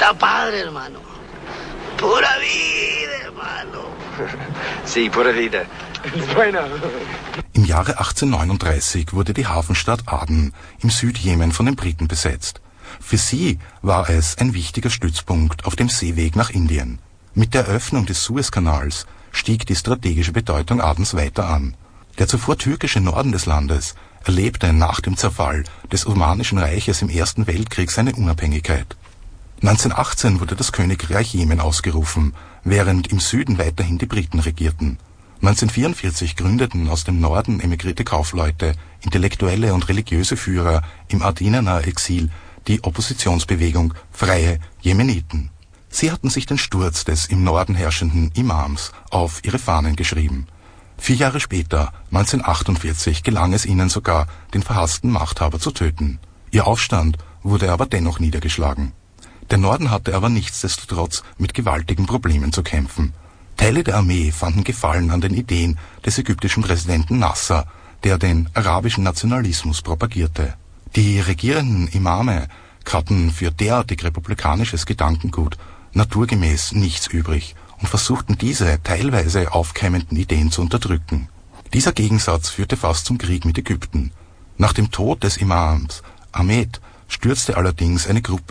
está padre, hermano. Pura vida, hermano. Sí, pura vida. Bueno. Im Jahre 1839 wurde die Hafenstadt Aden im Südjemen von den Briten besetzt. Für sie war es ein wichtiger Stützpunkt auf dem Seeweg nach Indien. Mit der Eröffnung des Suezkanals stieg die strategische Bedeutung Adens weiter an. Der zuvor türkische Norden des Landes erlebte nach dem Zerfall des Osmanischen Reiches im Ersten Weltkrieg seine Unabhängigkeit. 1918 wurde das Königreich Jemen ausgerufen, während im Süden weiterhin die Briten regierten. 1944 gründeten aus dem Norden emigrierte Kaufleute, Intellektuelle und religiöse Führer im Adenener Exil die Oppositionsbewegung Freie Jemeniten. Sie hatten sich den Sturz des im Norden herrschenden Imams auf ihre Fahnen geschrieben. 4 Jahre später, 1948, gelang es ihnen sogar, den verhassten Machthaber zu töten. Ihr Aufstand wurde aber dennoch niedergeschlagen. Der Norden hatte aber nichtsdestotrotz mit gewaltigen Problemen zu kämpfen. Teile der Armee fanden Gefallen an den Ideen des ägyptischen Präsidenten Nasser, der den arabischen Nationalismus propagierte. Die regierenden Imame hatten für derartig republikanisches Gedankengut naturgemäß nichts übrig und versuchten diese teilweise aufkeimenden Ideen zu unterdrücken. Dieser Gegensatz führte fast zum Krieg mit Ägypten. Nach dem Tod des Imams Ahmed stürzte allerdings eine Gruppe